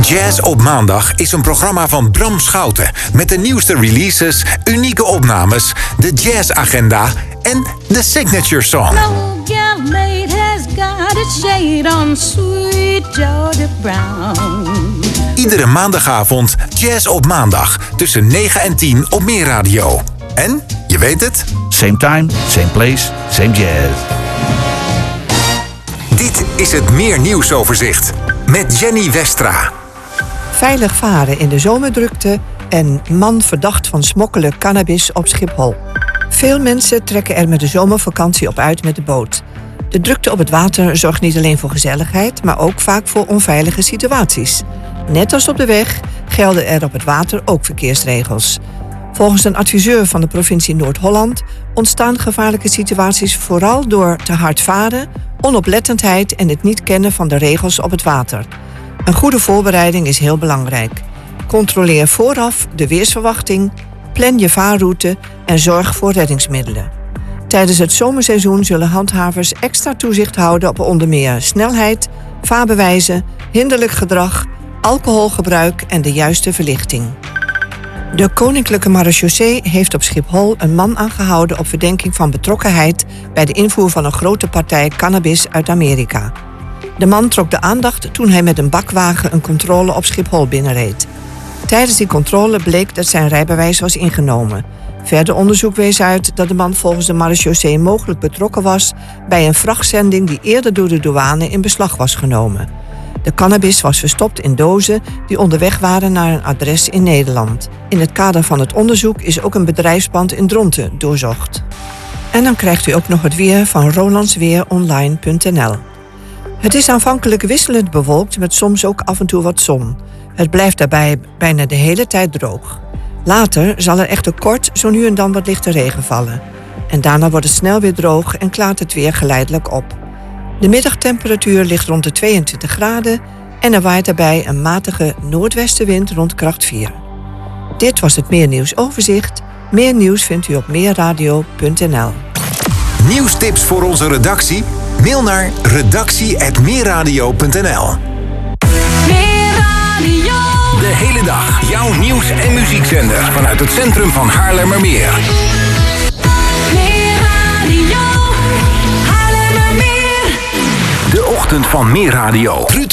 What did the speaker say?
Jazz op maandag is een programma van Bram Schouten met de nieuwste releases, unieke opnames, de jazzagenda en de signature song. No girl mate has got its shade on sweet Georgia Brown. Iedere maandagavond Jazz op maandag tussen 9 en 10 op Meer Radio. En, je weet het, Same time, same place, same jazz. dit is het Meer Nieuwsoverzicht met Jenny Westra. Veilig varen in de zomerdrukte en man verdacht van smokkelen cannabis op Schiphol. Veel mensen trekken er met de zomervakantie op uit met de boot. De drukte op het water zorgt niet alleen voor gezelligheid, maar ook vaak voor onveilige situaties. Net als op de weg gelden er op het water ook verkeersregels. Volgens een adviseur van de provincie Noord-Holland ontstaan gevaarlijke situaties vooral door te hard varen, onoplettendheid en het niet kennen van de regels op het water. Een goede voorbereiding is heel belangrijk. Controleer vooraf de weersverwachting, plan je vaarroute en zorg voor reddingsmiddelen. Tijdens het zomerseizoen zullen handhavers extra toezicht houden op onder meer snelheid, vaarbewijzen, hinderlijk gedrag, alcoholgebruik en de juiste verlichting. De Koninklijke Marechaussee heeft op Schiphol een man aangehouden op verdenking van betrokkenheid bij de invoer van een grote partij cannabis uit Amerika. De man trok de aandacht toen hij met een bakwagen een controle op Schiphol binnenreed. Tijdens die controle bleek dat zijn rijbewijs was ingenomen. Verder onderzoek wees uit dat de man volgens de marechaussee mogelijk betrokken was bij een vrachtzending die eerder door de douane in beslag was genomen. De cannabis was verstopt in dozen die onderweg waren naar een adres in Nederland. In het kader van het onderzoek is ook een bedrijfspand in Dronten doorzocht. En dan krijgt u ook nog het weer van rolandsweeronline.nl. Het is aanvankelijk wisselend bewolkt met soms ook af en toe wat zon. Het blijft daarbij bijna de hele tijd droog. Later zal er echter kort zo nu en dan wat lichte regen vallen. En daarna wordt het snel weer droog en klaart het weer geleidelijk op. De middagtemperatuur ligt rond de 22 graden en er waait daarbij een matige noordwestenwind rond kracht 4. Dit was het Meer Nieuwsoverzicht. Meer nieuws vindt u op meerradio.nl. Nieuwstips voor onze redactie? Mail naar redactie@meerradio.nl. De hele dag jouw nieuws- en muziekzender vanuit het centrum van Haarlemmermeer. De ochtend van Meer Radio. Ruud